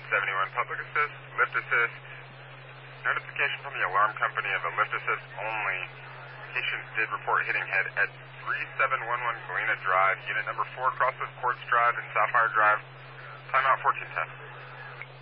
71 public assist, lift assist. Notification from the alarm company of a lift assist only. Patient did report hitting head at 3711 Galena Drive, unit number 4, Crossroads Quartz Drive and Sapphire Drive. Timeout 1410.